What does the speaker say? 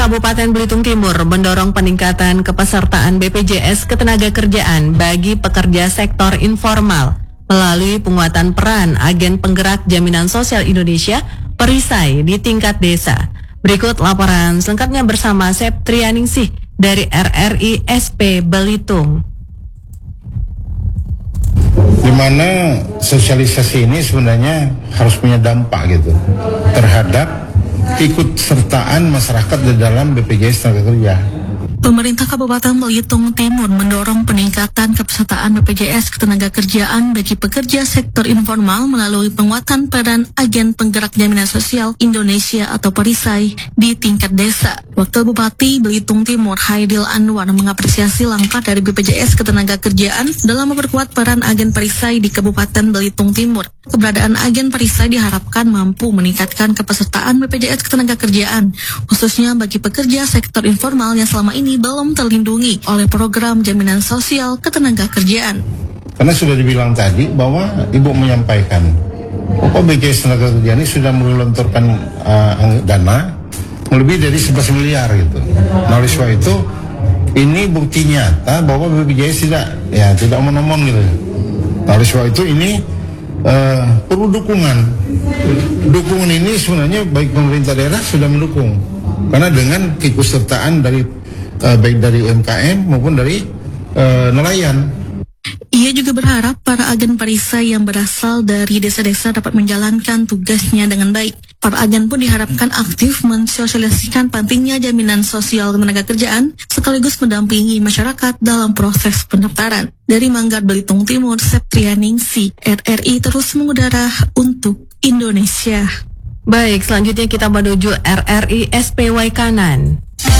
Kabupaten Belitung Timur mendorong peningkatan kepesertaan BPJS Ketenagakerjaan bagi pekerja sektor informal melalui penguatan peran agen penggerak jaminan sosial Indonesia Perisai di tingkat desa. Berikut laporan selengkapnya bersama Septrianingsih dari RRI SP Belitung. Di mana sosialisasi ini sebenarnya harus punya dampak gitu terhadap ikut sertaan masyarakat di dalam BPJS Tenaga Pemerintah Kabupaten Belitung Timur mendorong peningkatan kepesertaan BPJS Ketenagakerjaan bagi pekerja sektor informal melalui penguatan peran agen penggerak jaminan sosial Indonesia atau Perisai di tingkat desa. Wakil Bupati Belitung Timur Haidil Anwar mengapresiasi langkah dari BPJS Ketenagakerjaan dalam memperkuat peran agen Perisai di Kabupaten Belitung Timur. Keberadaan agen Perisai diharapkan mampu meningkatkan kepesertaan BPJS Ketenagakerjaan, khususnya bagi pekerja sektor informal yang selama ini belum terlindungi oleh program jaminan sosial ketenagakerjaan. Karena sudah dibilang tadi bahwa Ibu menyampaikan bahwa BPJS Ketenagakerjaan ini sudah menggelontorkan dana lebih dari 11 miliar gitu. Nah, oleh sebab itu ini bukti nyata bahwa BPJS tidak omong-omong gitu. Nah, oleh sebab itu ini perlu dukungan. Dukungan ini sebenarnya baik pemerintah daerah sudah mendukung karena dengan keikutsertaan dari baik dari UMKM maupun dari nelayan. Ia juga berharap para agen Perisai yang berasal dari desa-desa dapat menjalankan tugasnya dengan baik. Para agen pun diharapkan aktif mensosialisasikan pentingnya jaminan sosial ketenagakerjaan sekaligus mendampingi masyarakat dalam proses pendaftaran. Dari Manggar Belitung Timur, Septrianingsih, RRI terus mengudara untuk Indonesia. Baik, selanjutnya kita menuju RRI SPY Kanan.